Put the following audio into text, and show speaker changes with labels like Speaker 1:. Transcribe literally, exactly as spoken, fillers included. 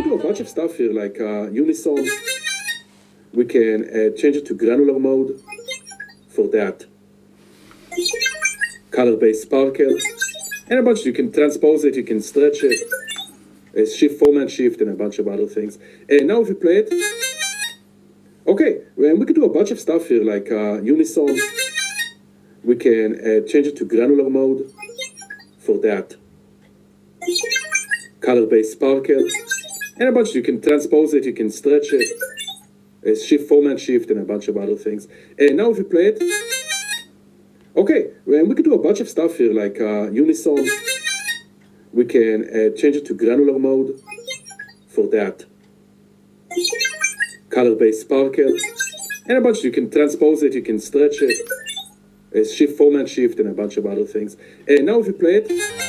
Speaker 1: do a bunch of stuff here, like uh, unison. We can uh, change it to granular mode for that. Color-based sparkle. And a bunch, you can transpose it, you can stretch it. Uh, shift, format shift, and a bunch of other things. And now if you play it, okay, well, we can do a bunch of stuff here, like uh, unison. We can uh, change it to granular mode for that. Color-based sparkle. And a bunch, you can transpose it, you can stretch it. Uh, shift, format shift, and a bunch of other things. And now if you play it, okay, well, we can do a bunch of stuff here, like uh, unison. We can uh, change it to granular mode for that. Color-based sparkle. And a bunch, you can transpose it, you can stretch it. Uh, shift, format shift, and a bunch of other things. And now if you play it,